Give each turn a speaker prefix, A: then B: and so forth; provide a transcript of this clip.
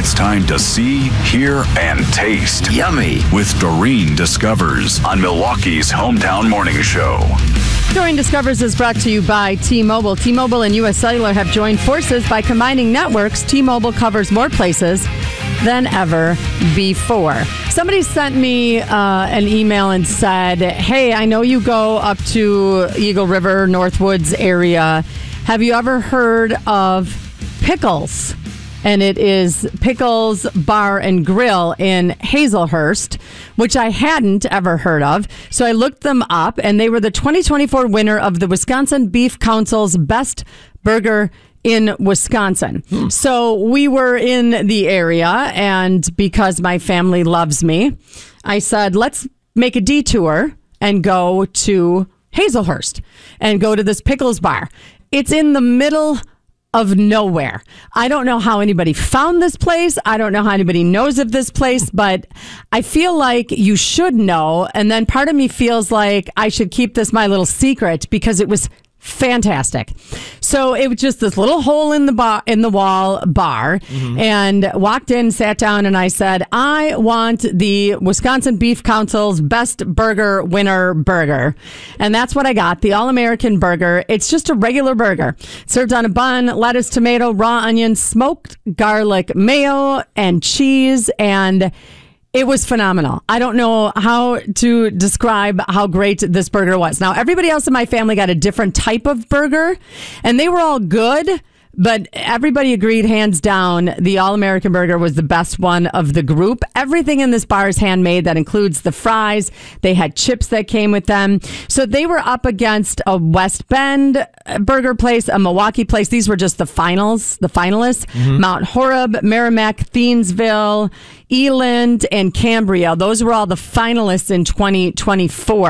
A: It's time to see, hear, and taste.
B: Yummy.
A: With Doreen Discovers on Milwaukee's Hometown Morning Show.
C: Doreen Discovers is brought to you by T-Mobile. T-Mobile and U.S. Cellular have joined forces by combining networks. T-Mobile covers more places than ever before. Somebody sent me an email and said, hey, I know you go up to Eagle River, Northwoods area. Have you ever heard of Pickles? And it is Pickles Bar and Grill in Hazelhurst, which I hadn't ever heard of. So I looked them up, and they were the 2024 winner of the Wisconsin Beef Council's Best Burger in Wisconsin. So we were in the area, and because my family loves me, I said, let's make a detour and go to Hazelhurst and go to this Pickles Bar. It's in the middle of nowhere. I don't know how anybody found this place. I don't know how anybody knows of this place, but I feel like you should know. And then part of me feels like I should keep this my little secret because it was fantastic. So it was just this little hole in the wall bar, and walked in, sat down, and I said, I want the Wisconsin Beef Council's Best Burger Winner burger. And that's what I got, the All-American burger. It's just a regular burger served on a bun, lettuce, tomato, raw onion, smoked garlic mayo, and cheese, and it was phenomenal. I don't know how to describe how great this burger was. Now, everybody else in my family got a different type of burger, and they were all good, but everybody agreed hands down the All-American burger was the best one of the group. Everything in this bar is handmade. That includes the fries. They had chips that came with them. So they were up against a West Bend burger place, a Milwaukee place. These were just the finalists. Mount Horeb, Merrimack, Thiensville, Eland, and Cambria. Those were all the finalists in 2024.